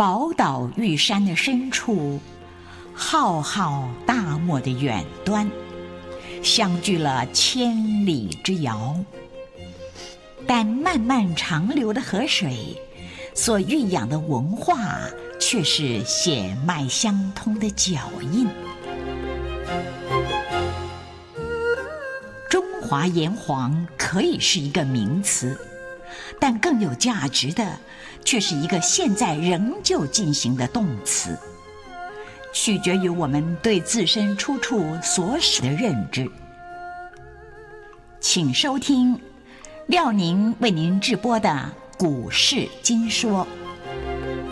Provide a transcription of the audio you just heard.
宝岛玉山的深处，浩浩大漠的远端，相距了千里之遥。但漫漫长流的河水所蕴养的文化，却是血脉相通的脚印。中华炎黄可以是一个名词，但更有价值的却是一个现在仍旧进行的动词，取决于我们对自身出处所使的认知。请收听廖宁为您直播的《古事今说》。